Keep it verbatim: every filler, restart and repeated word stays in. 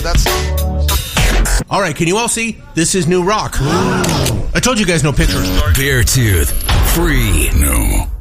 That's... All right, can you all see? This is new rock. I told you guys no pictures. Beartooth. Free. No.